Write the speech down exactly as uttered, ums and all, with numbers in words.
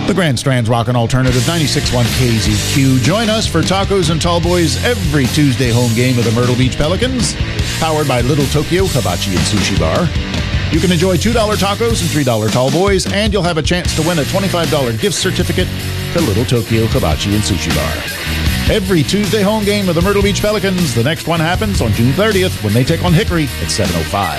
The Grand Strand's Rockin' Alternative ninety-six point one K Z Q. Join us for tacos and tall boys every Tuesday home game of the Myrtle Beach Pelicans, powered by Little Tokyo Hibachi and Sushi Bar. You can enjoy two dollar tacos and three dollar tall boys, and you'll have a chance to win a twenty-five dollar gift certificate to Little Tokyo Hibachi and Sushi Bar. Every Tuesday home game of the Myrtle Beach Pelicans. The next one happens on June thirtieth when they take on Hickory at seven oh five.